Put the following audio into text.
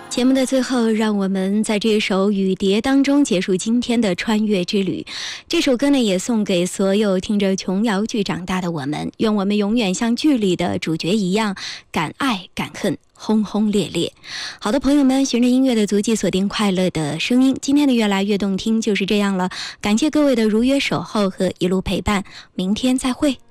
节目的最后，让我们在这首《雨蝶》当中结束今天的穿越之旅。这首歌呢，也送给所有听着琼瑶剧长大的我们，愿我们永远像剧里的主角一样，敢爱敢恨，轰轰烈烈。好的，朋友们，循着音乐的足迹，锁定快乐的声音。今天的越来越动听就是这样了，感谢各位的如约守候和一路陪伴，明天再会。